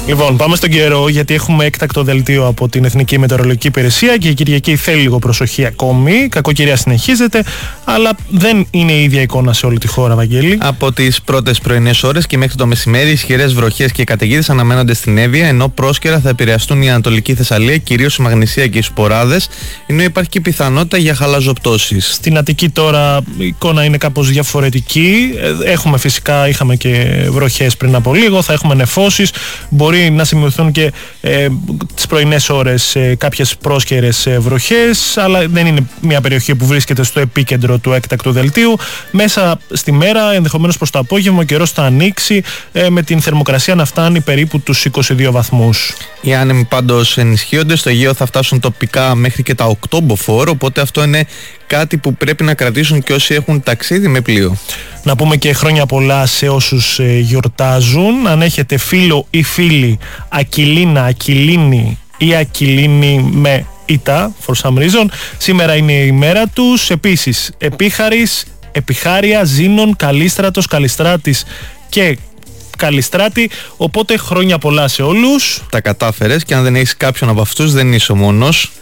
Λοιπόν, πάμε στον καιρό, γιατί έχουμε έκτακτο δελτίο από την Εθνική Μετεωρολογική Υπηρεσία και η Κυριακή θέλει λίγο προσοχή ακόμη. Κακοκαιρία συνεχίζεται, αλλά δεν είναι η ίδια εικόνα σε όλη τη χώρα, Βαγγέλη. Από τις πρώτες πρωινές ώρες και μέχρι το μεσημέρι, ισχυρές βροχές και καταιγίδες αναμένονται στην Εύβοια, ενώ πρόσκαιρα θα επηρεαστούν η Ανατολική Θεσσαλία, κυρίως η Μαγνησία και οι Σποράδες, ενώ υπάρχει και πιθανότητα για χαλαζοπτώσεις. Στην Αττική τώρα η εικόνα είναι κάπως διαφορετική. Είχαμε και βροχές πριν από λίγο, θα έχουμε νεφώσεις. Μπορεί να σημειωθούν και τις πρωινές ώρες κάποιες πρόσκαιρες βροχές, αλλά δεν είναι μια περιοχή που βρίσκεται στο επίκεντρο του έκτακτου δελτίου. Μέσα στη μέρα, ενδεχομένως προς το απόγευμα, ο καιρός θα ανοίξει με την θερμοκρασία να φτάνει περίπου τους 22 βαθμούς. Οι άνεμοι πάντως ενισχύονται, στο Αιγαίο θα φτάσουν τοπικά μέχρι και τα 8 μποφόρ, οπότε αυτό είναι κάτι που πρέπει να κρατήσουν και όσοι έχουν ταξίδι με πλοίο. Να πούμε και χρόνια πολλά σε όσους γιορτάζουν. Αν έχετε φίλο ή φίλη Ακυλίνα, Ακυλίνη ή Ακυλίνη με ΙΤΑ, for some reason, σήμερα είναι η μέρα τους. Επίσης, Επίχαρης, Επιχάρια, Ζήνων, Καλίστρατος, Καλιστράτης και Καλιστράτη, οπότε χρόνια πολλά σε όλους. Τα κατάφερες και αν δεν έχεις κάποιον από αυτούς δεν είσαι ο μόνος.